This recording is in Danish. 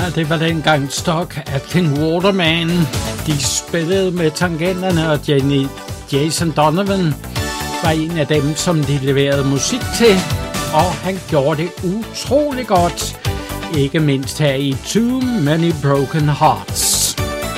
det var dengang Stock Aitken Waterman. De spillede med tangenterne, og Jason Donovan var en af dem, som de leverede musik til, og han gjorde det utrolig godt. Ikke mindst her i Too Many Broken Hearts.